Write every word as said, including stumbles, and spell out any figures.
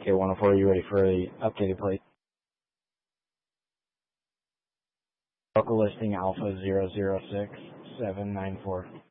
Okay, one oh four, are you ready for the updated plate? Local listing Alpha zero zero six seven nine four.